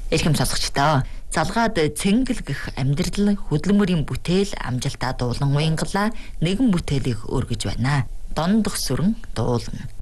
Эрхэм сонсогчдоо залгаад цэнгэл гэх амьдрал хөдөлмөрийн бүтээл амжилтаа дуулан уянгалаа нэгэн бүтээлийг өргөж байна. Дондох сүрэн дуулна.